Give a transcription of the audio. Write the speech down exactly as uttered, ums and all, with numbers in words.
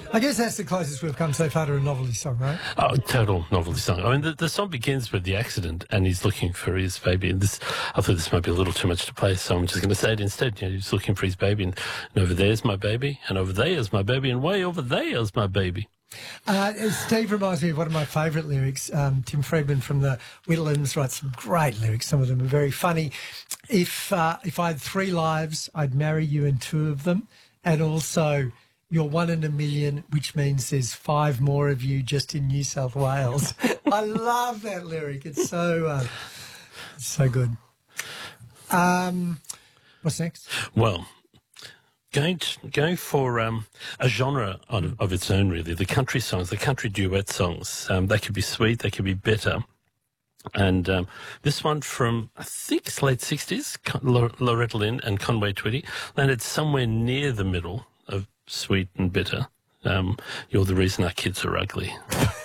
I guess that's the closest we've come so far to a novelty song, right? Oh, total novelty song. I mean, the, the song begins with the accident, and he's looking for his baby. And this, I thought this might be a little too much to play, so I'm just going to say it instead. You know, he's looking for his baby, and, and over there's my baby, and over there's my baby, and way over there's my baby. Uh, Steve reminds me of one of my favourite lyrics. Um, Tim Friedman from the Whittlins writes some great lyrics. Some of them are very funny. If uh, if I had three lives, I'd marry you in two of them, and also you're one in a million, which means there's five more of you just in New South Wales. I love that lyric. It's so uh, it's so good. Um, what's next? Well, Going to, going for um, a genre of, of its own, really. The country songs, the country duet songs. Um, they could be sweet, they could be bitter. And um, this one from, I think, it's late sixties, Loretta Lynn and Conway Twitty, landed somewhere near the middle of sweet and bitter. Um, You're the reason our kids are ugly.